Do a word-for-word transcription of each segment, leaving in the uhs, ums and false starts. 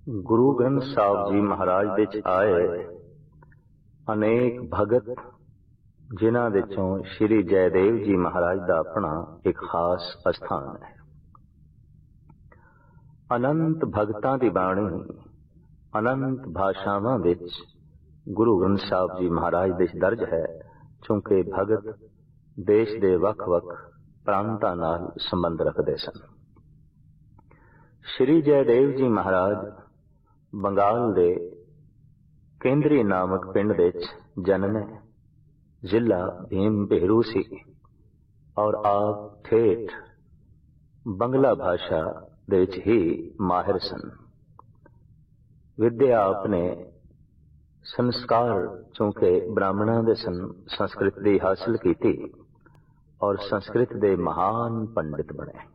गुरु ग्रंथ साहब जी महाराज दे च आए अनेक भगत जिन्हां दे चों श्री जयदेव जी महाराज दा अपना एक खास स्थान है। अनंत भगतां दी बाणी अनंत भाषावां विच गुरु ग्रंथ साहब जी महाराज दे दर्ज है, चूंकि भगत देश दे वख वख प्रांतां नाल संबंध रखते सन। श्री जयदेव जी महाराज बंगाल दे केंद्री नामक पिंड विच जन्मे, जिला भीम भेरू सी और आप ठेठ बंगला भाषा दे विच ही माहिर सन। विद्या आपने संस्कार चूंकि ब्राह्मणों दे सन संस्कृत दी हासिल की और संस्कृत दे महान पंडित बने।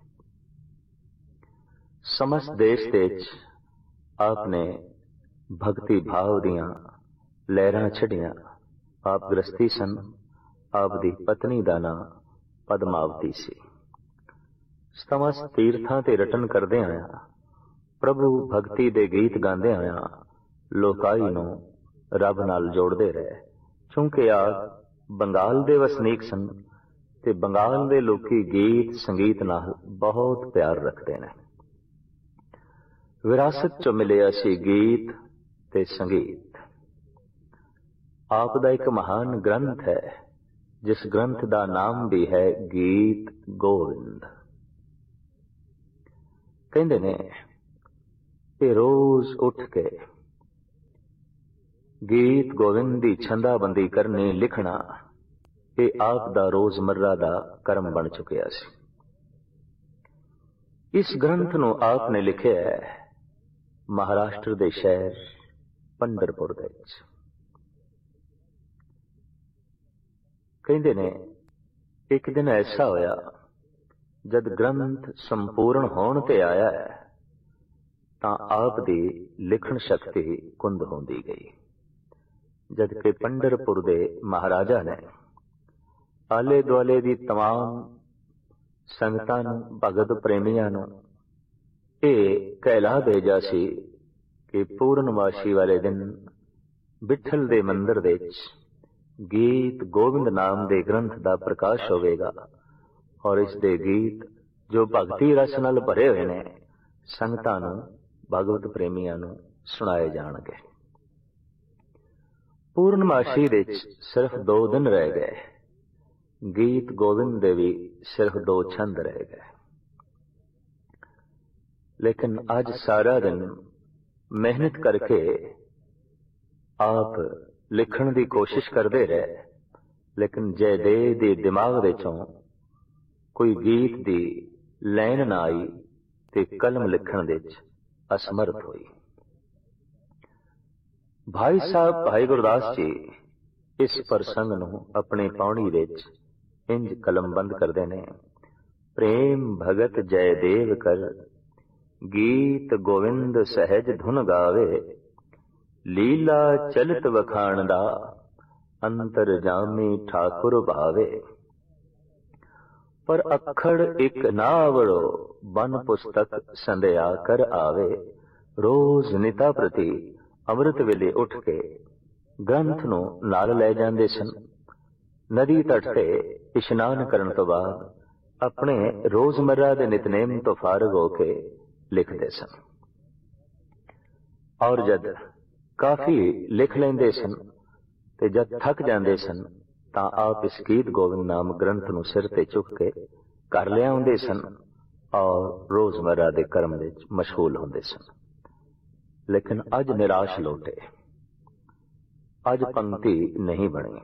समस्त देश दे आपने भक्ति भाव दियां लहरां छड़ियां। आप गृहस्थी सन। आप दी पत्नी दा नां पद्मावती सी। समस्त तीर्थां ते रटन करदे आया, प्रभु भक्ति दे गीत गांदे आया लोकाई नूं रब नाल जोड़दे रहे। चूंकि आप बंगाल दे वसनीक सन ते बंगाल दे लोकी गीत संगीत नाल बहुत प्यार रखते ने। विरासत चो मिलिया सी गीत ते संगीत। आप दा एक महान ग्रंथ है, जिस ग्रंथ दा नाम भी है गीत गोविंद। कहंदे ने कि रोज उठ के गीत गोविंद दी छंदाबंदी करनी लिखना ये आप दा रोजमर्रा दा कर्म बन चुकिया सी। इस ग्रंथ नूं आपने लिखिया है महाराष्ट्र दे शहर पंढरपुर दे विच। कहंदे ने एक दिन ऐसा होया जद ग्रंथ संपूर्ण होण ते आया है तां आप दी लिखण शक्ति कुंद होंदी गई। जदकि पंढरपुर दे महाराजा ने आले दुआले दी तमाम संगतां नूं भगत प्रेमियां नूं ये कहला भेजा सी कि पूर्णमाशी वाले दिन बिठल दे मंदिर विच गीत गोविंद नाम दे ग्रंथ दा प्रकाश होवेगा और इस दे गीत जो भगती रस नाल भरे हुए ने संगतां नूं भगवत प्रेमियां नूं सुनाए जाणगे। पूर्णमाशी विच सिर्फ दो दिन रह गए। गीत गोविंद दे भी सिर्फ दो छंद रह गए। लेकिन आज सारा दिन मेहनत करके आप लिखण दी कोशिश करते रहे, लेकिन जयदेव दे दिमाग विचों कोई गीत दी लैन ना आई ते कलम लिखण विच असमर्थ हुई। भाई साहब भाई गुरदास जी इस प्रसंग नूं अपनी पौड़ी विच इंज कलमबंद करदे ने। प्रेम भगत जयदेव कर गीत गोविंद सहज धुन गावे, लीला चलित वखाण दा अंतर जामी ठाकुर भावे। पर अखड़ एक नावड़ो बन पुस्तक संध्या कर आवे। रोज निता प्रति अमृत वेले उठ के ग्रंथ नूं नाल लै जांदे सन। नदी तट ते इशनान करन तो बाद अपने रोजमर्रा दे नितनेम तो फारग होके लिखते सन और जद काफी लिख लेंदे सन ते जद थक जांदे सन तां आप इस गीत गोविंद नाम ग्रंथ नूं सिर ते चुक के घर लिआउंदे सन और रोजमर्रा दे कर्म विच मशगूल हुंदे सन। लेकिन अज निराश लोटे। अज पंक्ति नहीं बनी।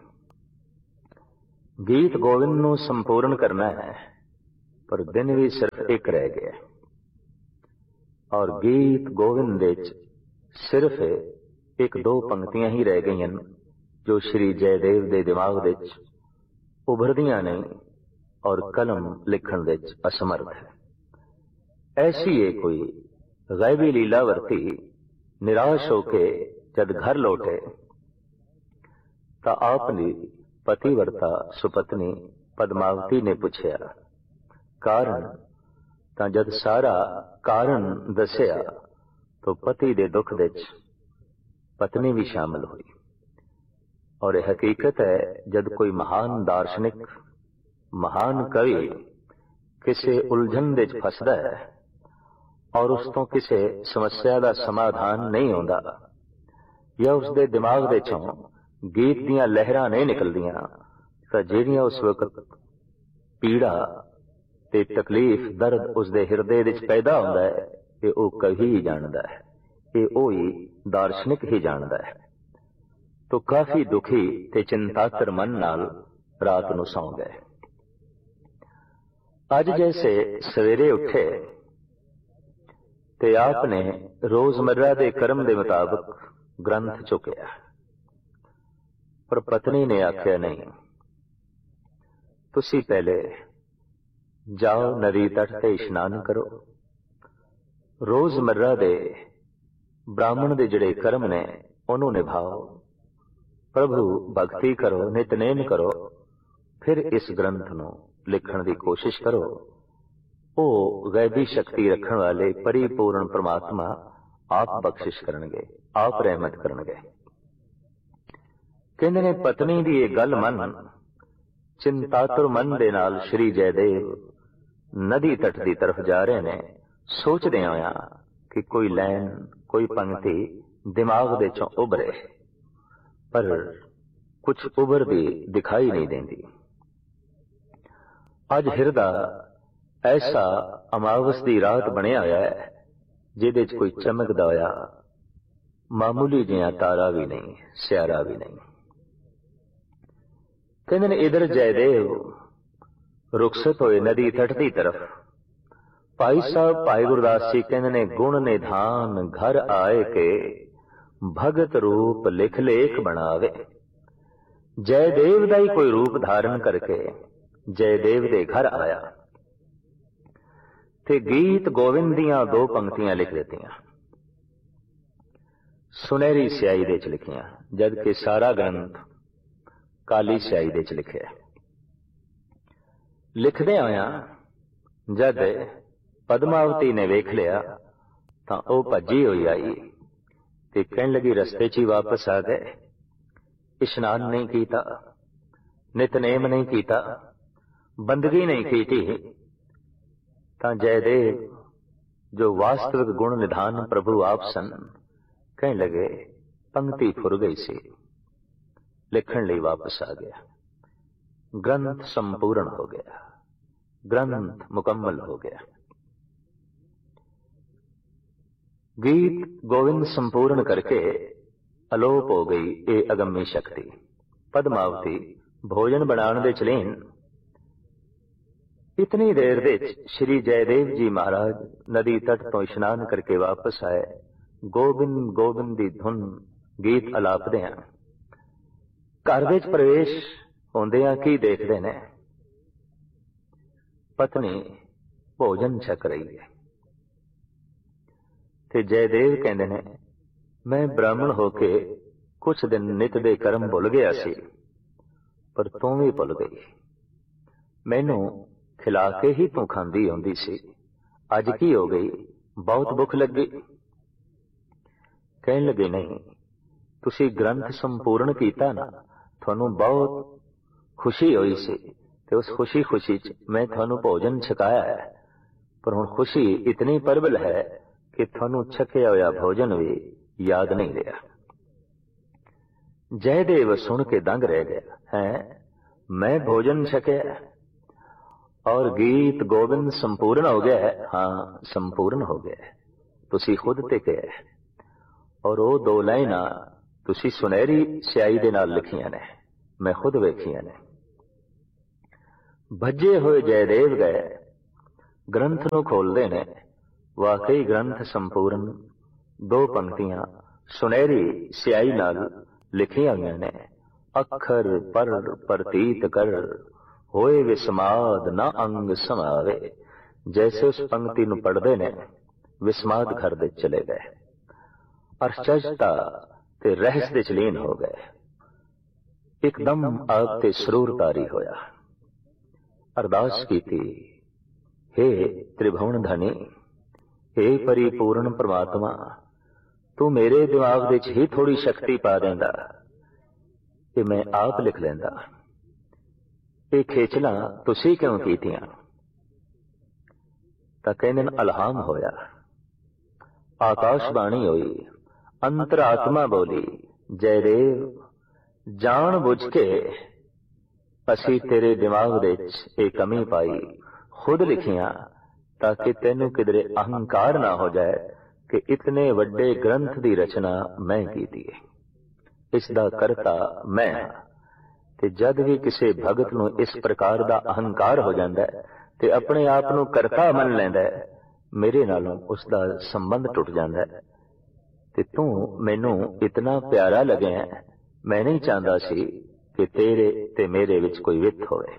गीत गोविंद नूं संपूर्ण करना है, पर दिन भी सिर्फ एक रह गया और गीत गोविंद विच सिर्फ एक दो पंक्तियां ही रह गई जो श्री जयदेव दे दिमाग विच उभरदियां नहीं और कलम लिखण विच असमर्थ है। ऐसी है कोई गैबी लीला वरती। निराश होके जद घर लौटे ता आपनी पतिवर्ता सुपत्नी पद्मावती ने पूछया कारण। तां जद सारा कारण दसिया तो पति दे दुख दे पत्नी भी शामिल हुई। और यह हकीकत है, जब कोई महान दार्शनिक, महान कवि किसी उलझन दे फसदा है और उस तो किसी समस्या का समाधान नहीं होता, या उसके दिमाग दे चों गीत दियां लहरां नहीं निकलदियां, तां जिहड़ियां उस वक्त पीड़ा ते तकलीफ दर्द उसके हिरदे विच पैदा होंदा है, ये वो कवि ही जानदा है, ये वो ही दार्शनिक ही जानदा है। तो काफी दुखी ते चिंतातर मन नाल रात नूं सौ गए। अज जैसे सवेरे उठे ते आपने रोजमर्रा दे कर्म दे मुताबिक ग्रंथ चुकिया, पर पत्नी ने आख्या नहीं, तुसी पहले जाओ नदी तट ते इशनान करो, रोजमर्रा दे ब्राह्मण दे जड़े कर्म ने उन्हों निभाओ, प्रभु भक्ति करो, नितनेम करो, फिर इस ग्रंथ नूं लिखण दी कोशिश करो। ओ गैबी शक्ति रखण वाले परिपूर्ण परमात्मा आप बख्शिश करनगे, आप रहमत करनगे। कहंदे ने पत्नी दी ये गल मन चिंतातुर मन दे नाल श्री जयदेव नदी तट दी तरफ जा रहे ने, सोचदे होया कि कोई लैन, कोई पंक्ति दिमाग दे चों उभरे, पर कुछ उभरदी दिखाई नहीं देंदी। अज हिरदा ऐसा अमावस दी रात बनिया होया है, जिहदे च कोई चमकदा होया मामूली जिहा तारा भी नहीं, सियारा भी नहीं। कहंदे ने इधर जयदेव रुखसत होए नदी तट दी तरफ। भाई साहब भाई गुरदास जी कहंदे ने गुण निधान घर आए के भगत रूप लिख लेख बनावे। जयदेव दा ही कोई रूप धारण करके जयदेव दे घर आया ते गीत गोविंद दियां दो पंक्तियां लिख देतियां, सुनहरी स्याही दे च लिखियां, जबकि सारा ग्रंथ काली स्याही दे च लिखिया। लिखदे आया जद पद्मावती ने वेख लिया तां ओ भजी होई आई ते कहन लगी रस्ते च ही वापस आ गए, इशनान नहीं कीता, नितनेम नहीं कीता, बंदगी नहीं कीती। तां जयदेव जो वास्तविक गुण निधान प्रभु आप सन, कहने लगे पंक्ति फुर गई सी, लिखण लई वापस आ गया। ग्रंथ संपूर्ण हो गया, ग्रंथ मुकम्मल हो गया। गीत गोविंद संपूर्ण करके अलोप हो गई ये अगम्य शक्ति। पद्मावती भोजन बनाने दे चलीन। इतनी देर दे श्री जयदेव जी महाराज नदी तट तो इशनान करके वापस आए। गोबिंद गोबिंद दी धुन गीत अलापदे हैं। घर विच प्रवेश होंदियां की देखते ने, पत्नी भोजन छक रही है ते जयदेव कहंदे ने मैं ब्राह्मण होके कुछ दिन नित दे कर्म भुल गया सी, पर तू भी भुल गई। मैनू खिला के ही तू खांदी होंदी सी, अज की हो गई, बहुत भुख लगी। कहन लगे नहीं, तुसी ग्रंथ संपूर्ण कीता ना, थानू बहुत खुशी हुई सी ते उस खुशी खुशी च मैं थानू भोजन छकाया है, पर हुण खुशी इतनी प्रबल है कि थानू छकिया होया भोजन भी याद नहीं रहा। जयदेव सुन के दंग रह गया, है मैं भोजन छकिया और गीत गोविंद संपूर्ण हो गया है? हाँ संपूर्ण हो गया है, तुसी खुद ते कहा है। और वो दो लाइना तुसी सुनहरी स्याही दे नाल लिखियां ने, मैं खुद वेखियां ने। भजे हुए जयदेव गए, ग्रंथ नू खोलदे ने, वाकई ग्रंथ संपूर्ण, दो पंक्तियां सुनहरी स्याही नाल लिखियां हुई ने। अखर पर प्रतीत कर होए विस्माद न अंग समावे। जैसे उस पंक्ति नू पढ़दे ने विस्माद घर दे चले गए, अरचजता ते रहस दे चलीन हो गए। एकदम आप ते सरूर तारी होया। अरदास की थी, हे त्रिभुवन धनी, हे परिपूर्ण परमात्मा, तू मेरे दिमाग विच ही थोड़ी शक्ति पा देंदा कि मैं आप लिख लेंदा। ये खेचला तुसी क्यों कीतियां? तां कहंदे ने अलहाम होया, आकाशबाणी होई, अंतरात्मा बोली, जयदेव जान बुझ के असी तेरे दिमाग विच ये कमी पाई, खुद लिखियां ताकि तेनू किधरे अहंकार ना हो जाए कि इतने वड्डे ग्रंथ की रचना मैं कीती है, इसदा करता मैं हां। ते जद भी किसी भगत नू इस प्रकार का अहंकार हो जाता है ते अपने आप नू करता मन लैंदा है, मेरे नालों उसका संबंध टुट जाता है। ते तू मैनू इतना प्यारा लगे, मैं नहीं चाहता सी कि तेरे ते मेरे विच कोई वित होवे।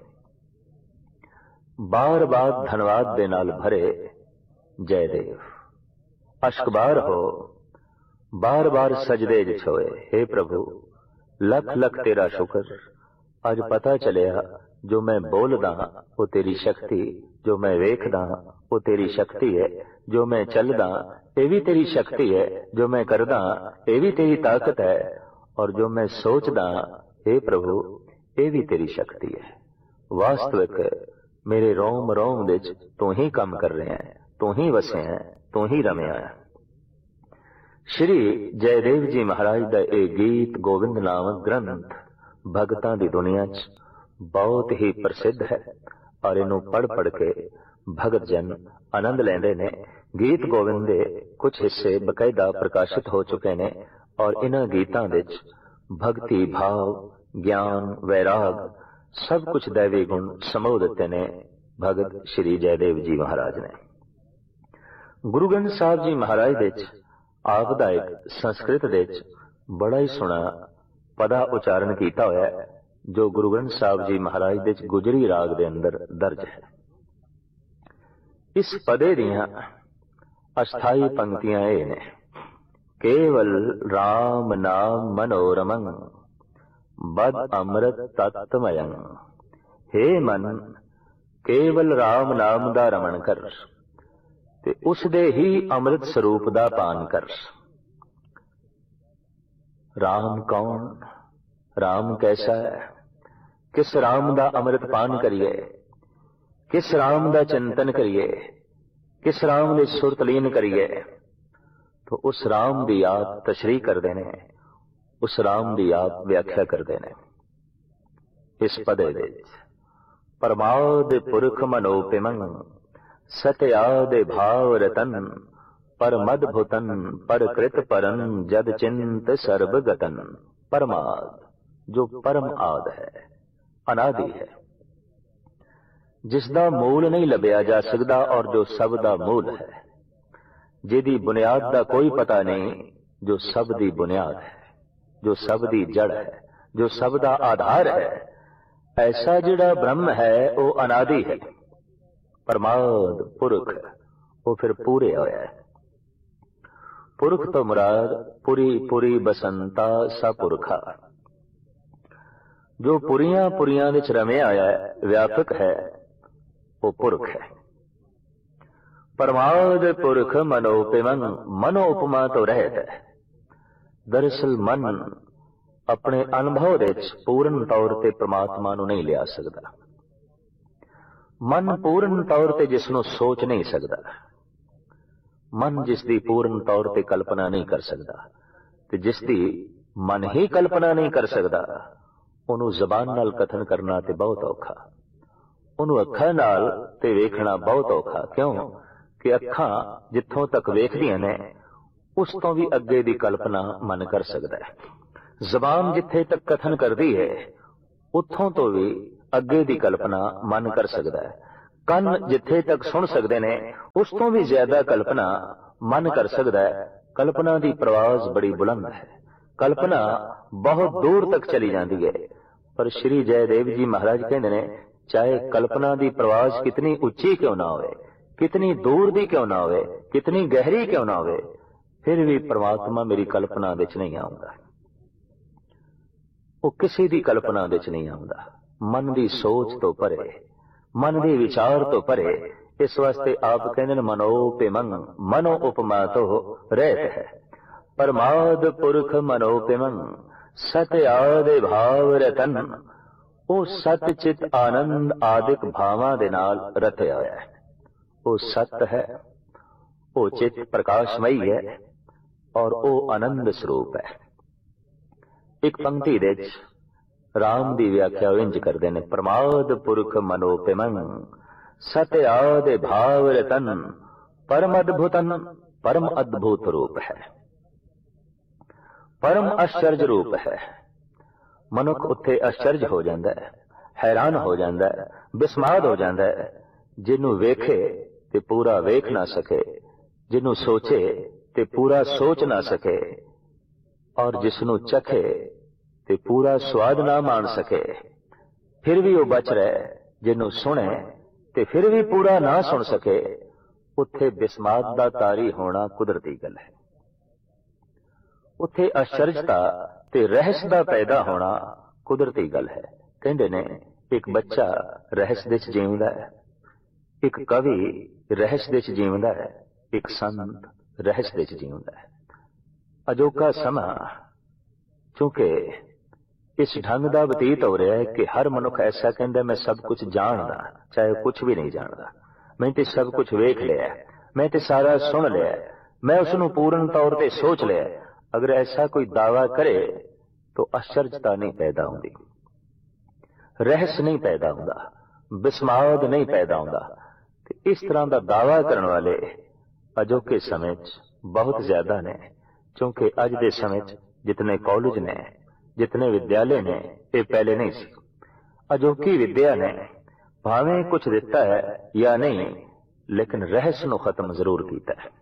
बार बार धनवाद दे नाल भरे जयदेव अश्कबार हो, बार बार सजदे च होए, हे प्रभु लख लख तेरा शुक्र, अज पता चलिया जो मैं बोलदा वो तेरी शक्ति, जो मैं वेखदा वो तेरी शक्ति है, जो मैं चलदा ये भी तेरी शक्ति है, जो मैं करदा ये भी तेरी ताकत है, और जो मैं सोचदा हे प्रभु ये भी तेरी शक्ति है। वास्तविक मेरे रोम रोम विच तू ही काम कर रहे हैं, तू ही वसे हैं, तू ही रमिया है। श्री जयदेव जी महाराज का यह गीत गोविंद नामक ग्रंथ भगतां दी दुनिया च बहुत ही प्रसिद्ध है, और इनू पढ़ पढ़ के भगत जन आनंद लेंदे ने। गीत गोविंद दे कुछ हिस्से बकायदा प्रकाशित हो चुके ने, और इन्हां गीतां विच भक्ति भाव, ज्ञान, वैराग सब कुछ दैवी गुण समो दिते ने भगत श्री जयदेव जी महाराज ने। गुरु ग्रंथ साहब जी महाराज विच आप दा एक संस्कृत विच बड़ा ही सोहना पदा उचारण किया होया है, जो गुरु ग्रंथ साहब जी महाराज विच गुजरी राग दे अंदर दर्ज है। इस पदे दियां अस्थाई पंक्तियां ये ने, केवल राम नाम मनोरमं बद अमृत तत्वमयं। हे मन केवल राम नाम दा रमण कर ते उस दे ही अमृत स्वरूप दा पान कर। राम कौन, राम कैसा है, किस राम दा अमृत पान करिए, किस राम दा चिंतन करिए, किस राम दे सुरत लीन करिए, तो उस राम दी आप तशरीह करते हैं, उस राम दी आप व्याख्या करते हैं। इस पदे विच परमाद पुरख मनोपिमं सत्याद भाव रतन पर मदभुतन पर कृत परन जद चिंत सर्वगतन। परमाद जो परम आद है, अनादि है, जिसदा मूल नहीं लभ्या जा सकता, और जो सब दा मूल है, जिहदी बुनियाद दा कोई पता नहीं, जो सब दी बुनियाद है, जो सब दी जड़ है, जो सब दा आधार है। ऐसा जिहड़ा ब्रह्म है वो अनादि है, परमाद पुरख, वो फिर पूरे होया है। पुरख तो मुराद पुरी पुरी बसंता सपुरखा, जो पुरियां पुरियां विच रमिया आया है, व्यापक है, वो पुरख है। परमाद पुरख मनोपिमं, मनोपमा तो रहत है। दरअसल मन अपने अनुभव विच पूर्ण तौर ते परमात्मा नूं नहीं लिया सकता। मन पूर्ण तौर ते जिसनों सोच नहीं सकता, मन जिसकी पूर्ण तौर ते कल्पना नहीं कर सकता, ते जिसकी मन ही कल्पना नहीं कर सकता, उन्हों जबान नाल कथन करना ते बहुत औखा, उन्हों अखां नाल ते वेखना बहुत औखा। क्यों कि अखां जिथों तक वेखदियां ने उस तो भी अगे दी कल्पना मन कर सकता है। जबान जिथे तक कथन करती है उथों तो भी अगे दी कल्पना मन कर सकता है। कन जिथे तक सुन सकते ने उस तो भी ज्यादा कल्पना मन कर सकता है। कल्पना की प्रवाज बड़ी बुलंद है, कल्पना बहुत दूर तक चली जाती है। पर श्री जयदेव जी महाराज कहते हैं, चाहे कल्पना की प्रवाज कितनी उच्ची क्यों ना हो, कितनी दूर दी क्यों ना हो, कितनी गहरी क्यों ना हो, फिर भी परमात्मा मेरी कल्पना विच नहीं आउंदा। वो किसी दी कल्पना विच नहीं आउंदा। मन की सोच तो परे, मन के विचार तो परे। इस वास्ते आप कहते हैं मनोपिमं, मनो उपमा तो रहत है। परमाद पुरख मनोपिमन सत आदि भाव रतन। ਉਹ ਸਤ ਚਿਤ ਆਨੰਦ ਆਦਿਕ ਭਾਵਾਂ ਦੇ ਨਾਲ ਰਤਿਆ ਹੋਇਆ ਹੈ। ਉਹ ਸਤ ਹੈ, ਉਹ ਚਿਤ ਪ੍ਰਕਾਸ਼ਮਈ ਹੈ ਔਰ ਉਹ ਆਨੰਦ ਸਰੂਪ ਹੈ। ਇੱਕ ਪੰਕਤੀ ਦੇ ਵਿੱਚ ਰਾਮ ਦੀ ਵਿਆਖਿਆ ਇੰਜ ਕਰਦੇ ਨੇ, ਪ੍ਰਮਾਦ ਪੁਰਖ ਮਨੋਪਿਮਨ ਸਤ ਆਦਿ ਭਾਵ ਰਤਨ ਪਰਮ ਅਦਭੁਤਨ। ਪਰਮ ਅਦਭੁਤ ਰੂਪ ਹੈ, ਪਰਮ ਆਸ਼ਚਰਜ ਰੂਪ ਹੈ। ਮਨੁੱਖ ਉੱਥੇ ਆਸ਼ਚਰਜ ਹੋ ਜਾਂਦਾ ਹੈ, ਹੈਰਾਨ ਹੋ ਜਾਂਦਾ ਹੈ, ਬਿਸਮਾਦ ਹੋ ਜਾਂਦਾ ਹੈ। ਜਿਹਨੂੰ ਵੇਖੇ ਤੇ ਪੂਰਾ ਵੇਖ ਨਾ ਸਕੇ, ਜਿਹਨੂੰ ਸੋਚੇ ਤੇ ਪੂਰਾ ਸੋਚ ਨਾ ਸਕੇ, ਔਰ ਜਿਸ ਨੂੰ ਚਖੇ ਤੇ ਪੂਰਾ ਸਵਾਦ ਨਾ ਮਾਣ ਸਕੇ, ਫਿਰ ਵੀ ਉਹ ਬਚ ਰਿਹਾ। ਜਿਹਨੂੰ ਸੁਣੇ ਤੇ ਫਿਰ ਵੀ ਪੂਰਾ ਨਾ ਸੁਣ ਸਕੇ, ਉੱਥੇ ਬਿਸਮਾਦ ਦਾ ਤਾਰੀ ਹੋਣਾ ਕੁਦਰਤੀ ਗੱਲ ਹੈ। ਉੱਥੇ ਆਸ਼ਚਰਜਤਾ ਤੇ ਰਹਿਸ ਦਾ ਪੈਦਾ ਹੋਣਾ ਕੁਦਰਤੀ ਗੱਲ ਹੈ। ਕਹਿੰਦੇ ਨੇ ਇੱਕ ਬੱਚਾ ਰਹਿਸ ਦੇ ਚ ਜੀਵਦਾ ਹੈ, ਇੱਕ ਕਵੀ ਰਹਿਸ ਦੇ ਚ ਜੀਵਦਾ ਹੈ, ਇੱਕ ਸੰਤ ਰਹਿਸ ਦੇ ਚ ਜੀਵਦਾ ਹੈ। ਅਜੋਕਾ ਸਮਾਂ ਕਿਉਂਕਿ ਇਸ ਢੰਗ ਦਾ ਬਤੀਤ ਹੋ ਰਿਹਾ ਹੈ ਕਿ ਹਰ ਮਨੁੱਖ ਐਸਾ ਕਹਿੰਦਾ ਮੈਂ ਸਭ ਕੁਝ ਜਾਣਦਾ, ਚਾਹੇ ਕੁਝ ਵੀ ਨਹੀਂ ਜਾਣਦਾ। ਮੈਂ ਤੇ ਸਭ ਕੁਝ ਵੇਖ ਲਿਆ, ਮੈਂ ਤੇ ਸਾਰਾ ਸੁਣ ਲਿਆ, ਮੈਂ ਉਸ ਨੂੰ ਪੂਰਨ ਤੌਰ ਤੇ ਸੋਚ ਲਿਆ। अगर ऐसा कोई दावा करे तो आश्चर्यता नहीं पैदा होती, रहस नहीं पैदा होता, बिस्माद नहीं पैदा होता। इस तरह का दावा करने वाले अजोके समय बहुत ज्यादा ने, क्योंकि अज के समय जितने कॉलेज ने, जितने विद्यालय ने, ये पहले नहीं सी। अजोकी विद्या ने भावें कुछ दिता है या नहीं, लेकिन रहस नूं खत्म जरूर किया है,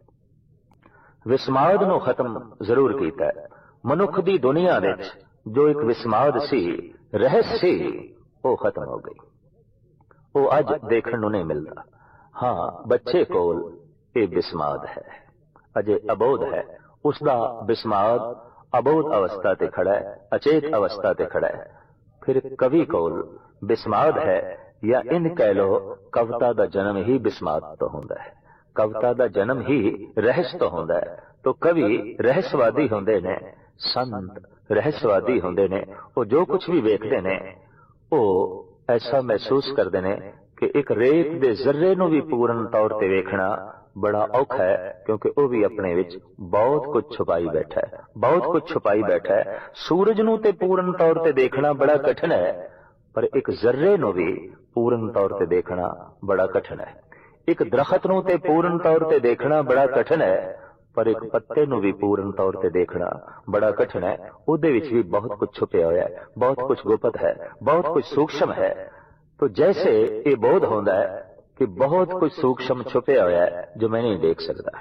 विस्माद ਨੂੰ ਖਤਮ ਜ਼ਰੂਰ ਕੀਤਾ ਹੈ। ਮਨੁੱਖ ਦੀ ਦੁਨੀਆ ਵਿੱਚ ਜੋ ਇੱਕ ਵਿਸਮਾਦ ਸੀ, ਰਹਿਸ ਸੀ, ਉਹ ਖਤਮ ਹੋ ਗਈ। ਉਹ ਅੱਜ ਦੇਖਣ ਨੂੰ ਨਹੀਂ ਮਿਲਦਾ। ਹਾਂ, ਬੱਚੇ ਕੋਲ ਇਹ ਵਿਸਮਾਦ ਹੈ, ਅਜੇ ਅਬੋਧ ਹੈ। ਉਸ ਦਾ ਵਿਸਮਾਦ ਅਬੋਧ ਅਵਸਥਾ ਤੇ ਖੜਾ ਹੈ, ਅਚੇਤ ਅਵਸਥਾ ਤੇ ਖੜਾ ਹੈ। ਫਿਰ ਕਵੀ ਕੋਲ ਵਿਸਮਾਦ ਹੈ, ਜਾਂ ਇੰਜ ਕਹਿ ਲਓ ਕਵਿਤਾ ਦਾ ਜਨਮ ਹੀ ਵਿਸਮਾਦ ਤੋਂ ਹੁੰਦਾ ਹੈ, कविता का जन्म ही रहस तो होंदा है। तो कवि रहसवादी होंदे ने, संत रहसवादी होंदे ने। वो जो कुछ भी वेखते ने वो ऐसा महसूस करते ने कि एक रेत दे जर्रे नूं भी पूर्ण तौर ते वेखना बड़ा औखा है, क्योंकि वो भी अपने विच बहुत कुछ छुपाई बैठा है, बहुत कुछ छुपाई बैठा है। सूरज नूं ते पूर्ण तौर ते देखना बड़ा कठिन है, पर एक जर्रे नूं भी पूर्ण तौर ते देखना बड़ा कठिन है। एक दरखत नूं ते पूर्ण तौर ते देखना बड़ा कठिन है, पर एक पत्ते नूं भी पूर्ण तौर ते देखना बड़ा कठिन है। उहदे विच भी बहुत कुछ छुपिया होया है, बहुत कुछ गुप्त है, बहुत कुछ सूक्ष्म है। तो जैसे ये बोध होंदा है कि बहुत कुछ सूक्ष्म छुपिया होया है जो मैं नहीं देख सकता,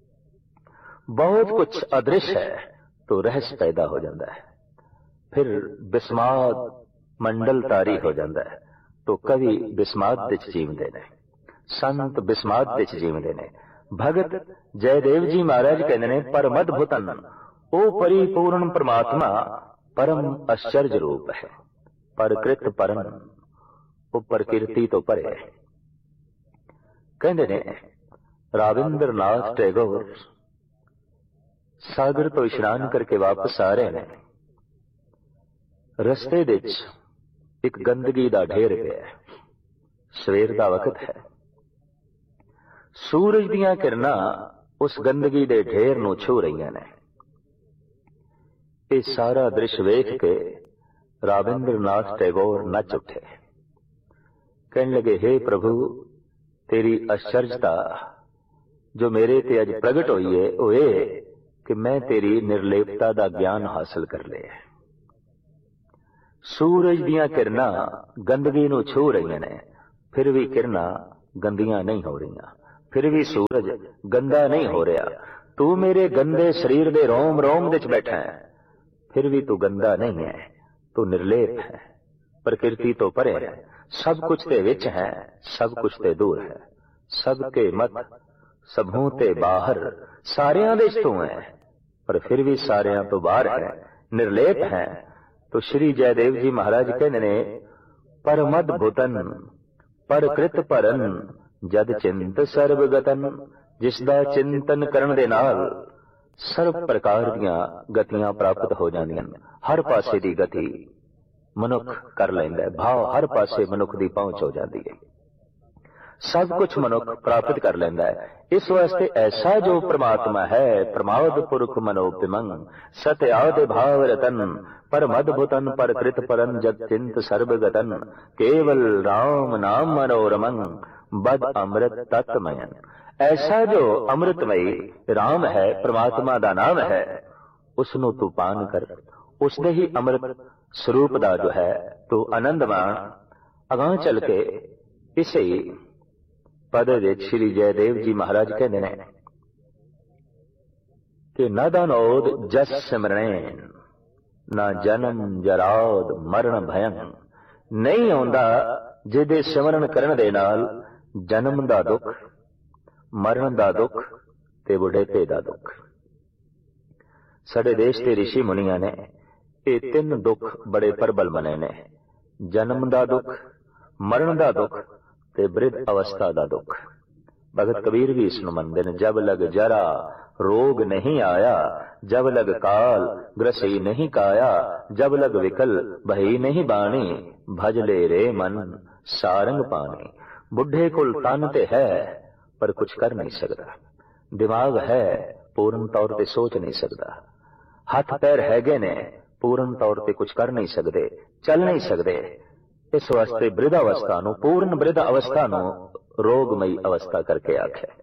बहुत कुछ अदृश्य है, तो रहस्य पैदा हो जाता है। फिर बिस्माद मंडल तारी हो जाता है। तो कवि बिस्माद विच जीवदे ने, संत बिस्माद विच जीवदे ने। भगत जयदेव जी महाराज कहते ने परमद भुतन, ओ परिपूर्ण परमात्मा परम आश्चर्य रूप है, परकृत परम, वो प्रकृति तो परे है। कहते ने राविंद्र नाथ टैगोर सागर तो इशनान करके वापस आ रहे ने, रस्ते विच एक गंदगी दा ढेर पिया है। सवेर दा वक्त है, सूरज दियां किरणां उस गंदगी दे ढेर नूं छू रहीआं ने। ये सारा दृश्य वेख के राविंद्र नाथ टैगोर नच उठे, कहने लगे हे प्रभु, तेरी आश्चर्यता जो मेरे ते अज प्रगट हुई है वो ये कि मैं तेरी निर्लेपता दा ज्ञान हासिल कर लिया। सूरज दियां किरणां गंदगी नूं छू रहीआं ने, फिर भी किरणां गंदियां नहीं हो रहीआं, फिर भी सूरज गंदा नहीं हो रहा। तू मेरे गंदे शरीर दे रोम रोम विच बैठा है, फिर भी तू गंदा नहीं है, तू निर्लेप है, प्रकृति तो परे है, सब कुछ ते विच है, सब कुछ ते दूर है, सब के मत सबों ते बाहर, सारियां दे तू है, पर फिर भी सारियां तो बाहर है, निर्लेप है। तो श्री जयदेव जी महाराज कहते ने परमद भुतन परकृत परन जद चिंत सर्वगतन, जिसदा चिंतन करन दे नाल ਸਰਬ ਪ੍ਰਕਾਰ ਦੀਆਂ ਗਤੀਆਂ ਪ੍ਰਾਪਤ ਹੋ ਜਾਂਦੀਆਂ ਨੇ। ਹਰ ਪਾਸੇ ਦੀ ਗਤੀ ਮਨੁੱਖ ਕਰ ਲੈਂਦਾ ਹੈ, ਭਾਵ ਹਰ ਪਾਸੇ ਮਨੁੱਖ ਦੀ ਪਹੁੰਚ ਹੋ ਜਾਂਦੀ ਹੈ, ਸਭ ਕੁਝ ਮਨੁੱਖ ਪ੍ਰਾਪਤ ਕਰ ਲੈਂਦਾ ਹੈ। ਇਸ ਵਾਸਤੇ ਐਸਾ ਜੋ ਪ੍ਰਮਾਤਮਾ ਹੈ, ਪ੍ਰਮਾਦ ਪੁਰਖ ਮਨੋਪਿਮੰ ਸਤ ਆਦਿ ਭਾਵ ਰਤਨ परम अद्भुतन पर कृत परन जत चिंत सर्वगतन केवल राम नाम मनोरमन बद अमृत तत्मयन। ऐसा जो अमृतमयी राम है, परमात्मा दा नाम है, उसनू तू पान कर, उसने ही अमृत स्वरूप दा जो है तू आनंद मान। अगां चल के इसे पद विच श्री जयदेव जी महाराज कहते हैं कि नदनोद जस सिमरन ना जन्म जराद मरण भयन। नहीं आउंदा जिहदे सिमरन करन दे नाल जन्म दा दुख, मरण दा दुख ते बुढ़ेपे दा दुख। साडे देश के ऋषि मुनिया ने ये तीन दुख बड़े प्रबल मने ने, जन्म दा दुख, मरण दा दुख ते वृद्ध अवस्था दा दुख। भगत कबीर भी इसनूं मनदे ने, जब लग जरा रोग नहीं आया, जब लग काल ग्रसई नहीं काया, जब लग विकल भई नहीं बाणी, भज ले रे मन सारंग पानी। बुढ़े कुल तन ते है पर कुछ कर नहीं सकता, दिमाग है पूर्ण तौर पे सोच नहीं सकता, हाथ पैर हैगे ने पूर्ण तौर पे कुछ कर नहीं सकते, चल नहीं सकते। इस वास्ते वृद्ध अवस्था नूं, पूर्ण वृद्ध अवस्था नूं रोगमई अवस्था करके आखे।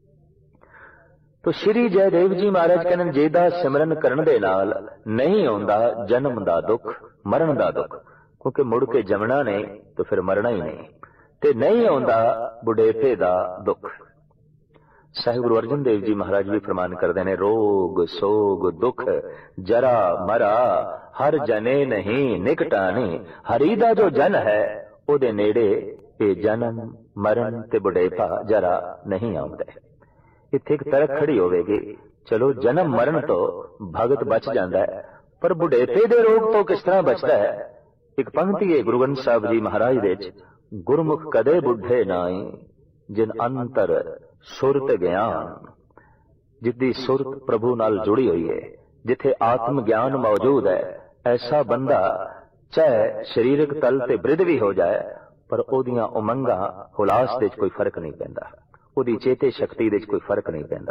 तो श्री जयदेव जी महाराज कहने जेदा सिमरन करन दे नाल नहीं आउंदा जन्म दा दुख, मरण दा दुख, क्योंकि मुड़ के जमना नहीं तो फिर मरना ही नहीं, ते नहीं आउंदा बुढ़ेपे दा दुख। साहिब गुरु अर्जन देव जी महाराज भी फरमान करते हैं, रोग सोग दुख जरा मरा हर जने नहीं निकटाने। हरि दा जो जन है ओदे नेड़े ये जन्म मरण ते बुढ़ेपा जरा नहीं आउंदा। इत्थे एक तरक खड़ी होवेगी, चलो जन्म मरण तो भगत बच जाता है, पर बुढ़ेपे दे रोग तो किस तरह बचता है। एक पंक्ति है गुरु ग्रंथ साहब जी महाराज दे, गुरमुख कदे बुढ़े नाई जिन अंतर सुरत ज्ञान। जिद्दी सुरत प्रभु नाल जुड़ी हुई है, जिथे आत्म ज्ञान मौजूद है, ऐसा बंदा चाहे शरीरक तल ते वृद्ध भी हो जाए पर ओदियां उमंगा हुलास दे कोई फर्क नहीं पैंदा, ਉਹਦੀ चेते शक्ति दे कोई फर्क नहीं पैंदा।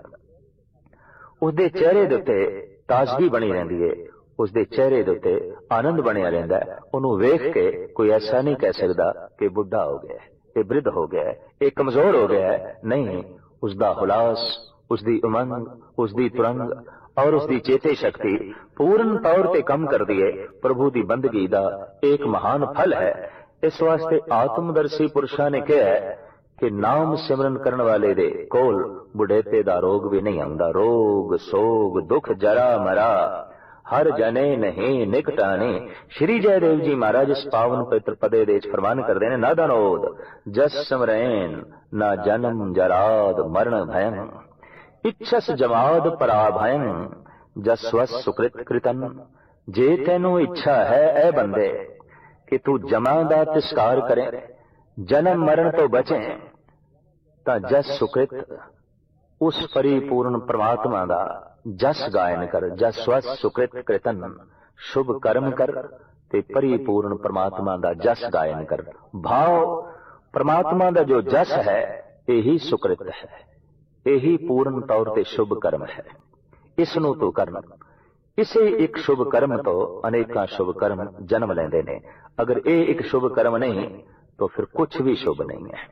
उसदे चेहरे दे उत्ते ताजगी बनी रहिंदी है, उसदे चेहरे दे उत्ते आनंद बनिया रहिंदा है। ਉਹਨੂੰ वेख के कोई ऐसा नहीं कह सकदा कि बुढ़ा हो गया है, ये वृद्ध हो गया है, ये कमजोर हो गया है। नहीं, उसदा हुलास, उसदी उमंग, उसदी तुरंग और उसदी चेते शक्ति पूर्ण तौर पे कम कर दी है। प्रभु की बंदगी का एक महान फल है। इस वास्ते आत्मदर्शी पुरुषों ने कहा है कि नाम सिमरन करन वाले दे कोल बुढ़ेपे दा रोग भी नहीं आंदा। रोग सोग दुख जरा मरा हर जने नहीं निकटाने। श्री जयदेव जी महाराज इस पावन पवित्र पदे दे फरमान करते हैं, नादानोद जस सिमरन ना जन्म जराद मरण भयन। इच्छस जमाद पराभयन जसवस सुकृत कृतन। जे तेनू इच्छा है ए बंदे कि तू जमा दा तिस्कार करे, जन्म मरण तो बचे, ता जस सुकृत उस परिपूर्ण परमात्मा दा जस गायन कर। जसवस सुकृत कृतन, शुभ कर्म कर ते परिपूर्ण परमात्मा दा जस गायन कर। भाव परमात्मा दा जो जस है यही सुकृत है, यही पूर्ण तौर ते शुभ कर्म है। इसनू तू करना। इसे एक शुभ कर्म तो अनेका शुभ कर्म जन्म लेंदे ने। अगर ये एक शुभ कर्म नहीं तो फिर कुछ भी शुभ नहीं है।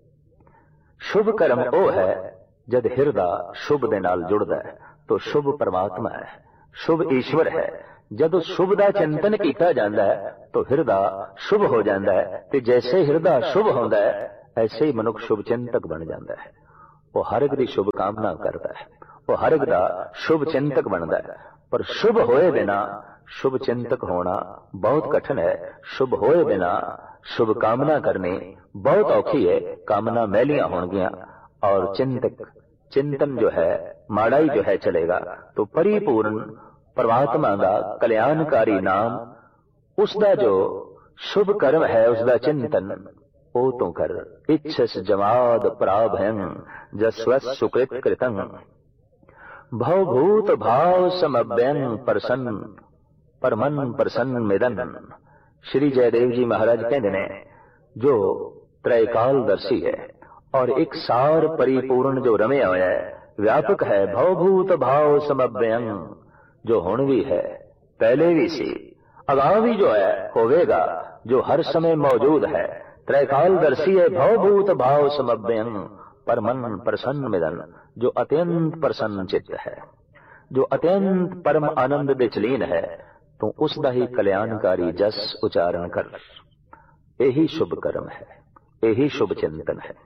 शुभ कर्म वो है जद हिरदा शुभ दे नाल जुड़दा है तो शुभ परमात्मा है, शुभ ईश्वर है। जब शुभ का चिंतन किया जाता है तो हिरदा शुभ हो जाता है। ते जैसे हिरदा शुभ होता है ऐसे ही मनुष्य शुभ चिंतक बन जाता है। वो हर एक दी शुभ कामना करता है, वो हर एक दा शुभ चिंतक बनता है। पर शुभ होए बिना शुभ चिंतक होना बहुत कठिन है। शुभ होए बिना शुभ कामना करनी बहुत औखी है। कामना मैलियां होंगियां और चिंतक चिंतन जो है माड़ाई जो है चलेगा। तो परिपूर्ण परमात्मा का कल्याणकारी नाम, उसका जो शुभ कर्म है, उसका चिंतन ओ तो कर। इच्छस जमाद पराभयं जसवस सुकृत कृतं। भवभूत भाव समव्यंग प्रसन्न परमन प्रसन्न मिदन। श्री जयदेव जी महाराज कहते ने जो त्रैकालदर्शी है और एक सार परिपूर्ण जो रमया होया है, व्यापक है, भवभूत भाव समव्यंग, जो हुण भी है, पहले भी सी, अगां भी जो है होवेगा, जो हर समय मौजूद है, त्रैकालदर्शी है, भवभूत भाव समव्यंग परमन प्रसन्न मिदन, जो अत्यंत प्रसन्न चित्त है, जो अत्यंत परम आनंद दे चलीन है, तो उसका ही कल्याणकारी जस उच्चारण कर। यही शुभ कर्म है, यही शुभ चिंतन है।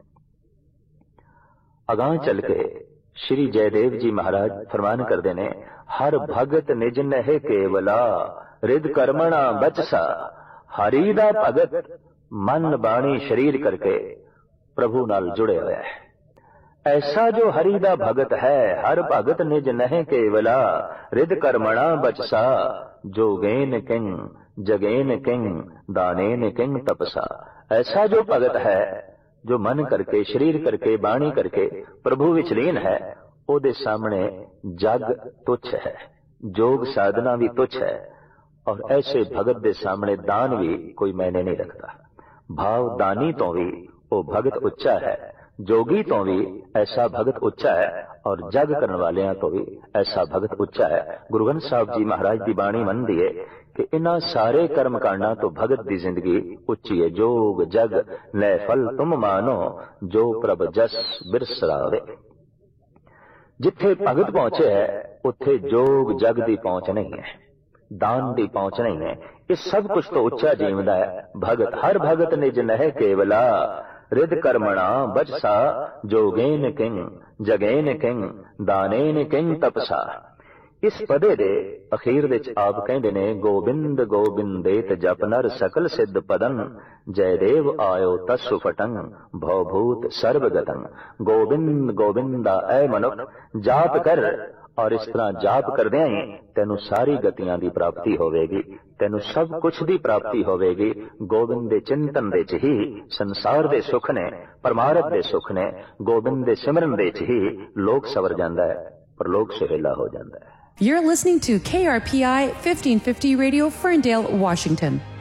अगां चल के श्री जयदेव जी महाराज फरमान करते ने, हर भगत निज नह केवला रिद कर्मणा बचसा। हरि दा भगत मन बाणी शरीर करके प्रभु नाल जुड़े हुआ है। ऐसा जो हरि दा भगत है, हर भगत निज नह केवला रिद कर्मणा बचसा। जोगेन किंग जगेन किंग दानेन किंग तपसा। ऐसा जो भगत है जो मन करके शरीर करके बाणी करके प्रभु विचलीन है, ओदे सामने जग तुच्छ है, जोग साधना भी तुच्छ है, और ऐसे भगत दे सामने दान भी कोई मायने नहीं रखता। भाव दानी तो भी वो भगत उच्चा है, जोगी तो भी ऐसा भगत उच्चा है, और जग करने वाले तो भी ऐसा भगत उच्चा है। गुरु ग्रंथ साहब जी महाराज की बाणी मनदी है कि इन्हां सारे कर्म कांडां तो भगत की जिंदगी उच्ची है। जोग जग लै फल तुम मानो, जो प्रभ जस बिरसरावे। जिथे भगत पहुंचे है उत्थे जोग जग की पहुंच नहीं है, दान की पहुंच नहीं है। ये सब कुछ तो उच्चा जीवदा है भगत। हर भगत निज नह केवला रिद कर्मणा बचसा। जोगेन किंग जगेन किंग दानेन किंग तपसा। इस पदे दे अखीर विच आप कहंदे ने, गोबिंद गोबिंदेत जप नर सकल सिद्ध पदन। जयदेव आयो तस्सु फटंग भवभूत सर्वगतंग। गोबिंद गोबिंदा ऐ मनुख जाप कर, और इस तरह जाप करदे ही तेनू सारी गतियां दी प्राप्ति होवेगी, तेनू सब कुछ दी प्राप्ति होवेगी। गोबिंद दे चिंतन दे च ही संसार दे सुख ने, परमार्थ दे सुख ने, गोबिंद दे सिमरन दे च ही लोक सवर जांदा है, पर लोक सुहेला हो जांदा है। You're listening to K R P I fifteen fifty Radio, Ferndale, Washington.